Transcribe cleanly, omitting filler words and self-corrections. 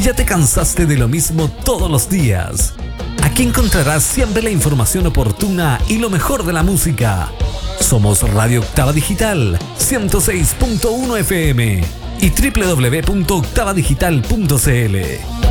¿Ya te cansaste de lo mismo todos los días? Aquí encontrarás siempre la información oportuna y lo mejor de la música. Somos Radio Octava Digital 106.1 FM y www.octavadigital.cl.